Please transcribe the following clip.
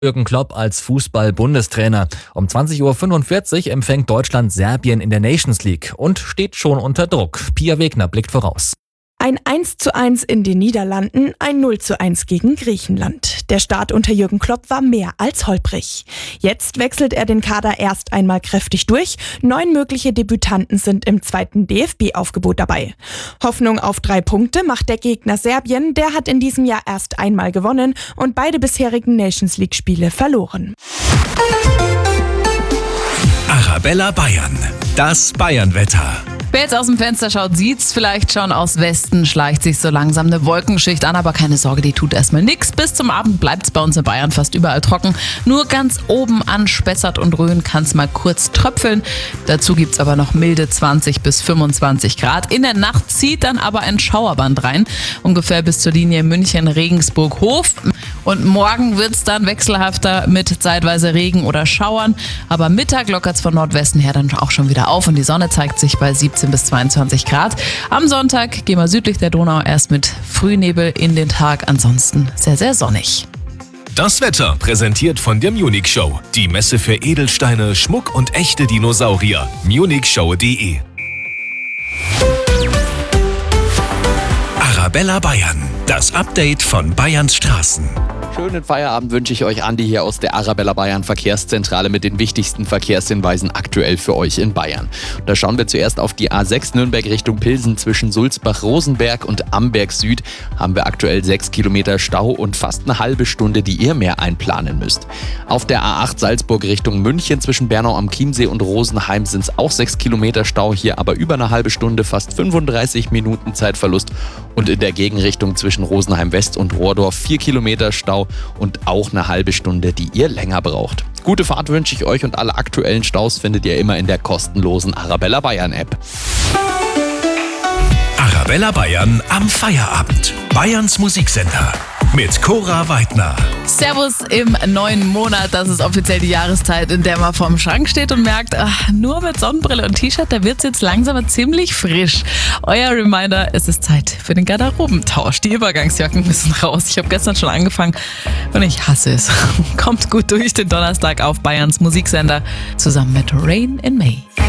Jürgen Klopp als Fußball-Bundestrainer. Um 20.45 Uhr empfängt Deutschland Serbien in der Nations League und steht schon unter Druck. Pia Wegner blickt voraus. Ein 1:1 in den Niederlanden, ein 0:1 gegen Griechenland. Der Start unter Jürgen Klopp war mehr als holprig. Jetzt wechselt er den Kader erst einmal kräftig durch. 9 mögliche Debütanten sind im zweiten DFB-Aufgebot dabei. Hoffnung auf 3 Punkte macht der Gegner Serbien. Der hat in diesem Jahr erst einmal gewonnen und beide bisherigen Nations League-Spiele verloren. Arabella Bayern, das Bayern-Wetter. Wer jetzt aus dem Fenster schaut, sieht's vielleicht schon. Aus Westen schleicht sich so langsam eine Wolkenschicht an, aber keine Sorge, die tut erstmal nichts. Bis zum Abend bleibt's bei uns in Bayern fast überall trocken. Nur ganz oben an Spessart und Rhön kann's mal kurz tröpfeln. Dazu gibt's aber noch milde 20 bis 25 Grad. In der Nacht zieht dann aber ein Schauerband rein, ungefähr bis zur Linie München-Regensburg-Hof. Und morgen wird's dann wechselhafter mit zeitweise Regen oder Schauern. Aber Mittag lockert's von Nordwesten her dann auch schon wieder auf und die Sonne zeigt sich bei 17 bis 22 Grad. Am Sonntag gehen wir südlich der Donau erst mit Frühnebel in den Tag. Ansonsten sehr, sehr sonnig. Das Wetter präsentiert von der Munich Show. Die Messe für Edelsteine, Schmuck und echte Dinosaurier. munichshow.de. Arabella Bayern. Das Update von Bayerns Straßen. Schönen Feierabend wünsche ich euch, Andi, hier aus der Arabella Bayern Verkehrszentrale mit den wichtigsten Verkehrshinweisen aktuell für euch in Bayern. Da schauen wir zuerst auf die A6 Nürnberg Richtung Pilsen. Zwischen Sulzbach-Rosenberg und Amberg Süd haben wir aktuell 6 Kilometer Stau und fast eine halbe Stunde, die ihr mehr einplanen müsst. Auf der A8 Salzburg Richtung München zwischen Bernau am Chiemsee und Rosenheim sind es auch 6 Kilometer Stau, hier aber über eine halbe Stunde, fast 35 Minuten Zeitverlust. Und in der Gegenrichtung zwischen Rosenheim West und Rohrdorf 4 Kilometer Stau und auch eine halbe Stunde, die ihr länger braucht. Gute Fahrt wünsche ich euch und alle aktuellen Staus findet ihr immer in der kostenlosen Arabella Bayern App. Arabella Bayern am Feierabend. Bayerns Musiksender mit Cora Weidner. Servus im neuen Monat. Das ist offiziell die Jahreszeit, in der man vorm Schrank steht und merkt, nur mit Sonnenbrille und T-Shirt, da wird's jetzt langsam ziemlich frisch. Euer Reminder, es ist Zeit für den Garderobentausch. Die Übergangsjacken müssen raus. Ich habe gestern schon angefangen und ich hasse es. Kommt gut durch den Donnerstag auf Bayerns Musiksender zusammen mit Rain in May.